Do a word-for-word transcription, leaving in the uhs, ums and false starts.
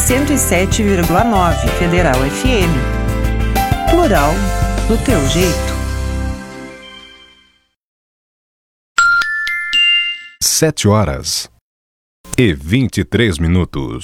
cento e sete vírgula nove Federal F M. Plural do teu jeito. Sete horas e vinte e três minutos.